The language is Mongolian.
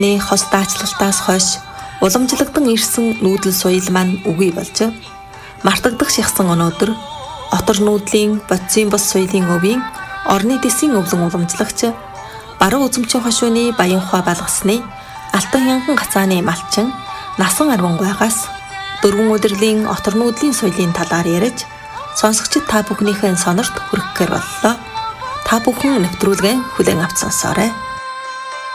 Хос даачлалтаас хойш уламжлагдсан ирсэн нүүдэл соёл маань үгүй болж мартагдах шихсан өнөөдөр отор нүүдлийн бодисын бос соёлын өвийн орны дэсийн өвлөн уламжлагч баруун үзэмчийн хошууны баян ухаа балгасны алтан хянган гацааны малчин насан арвангуйгаас дөрвөн өдрлийн отор нүүдлийн соёлын талаар ярьж сонсогчид та бүхнийхээ сонорт хүрэхээр боллоо. Та бүхэн нэвтрүүлгэн хүлээн авч сонсоорой.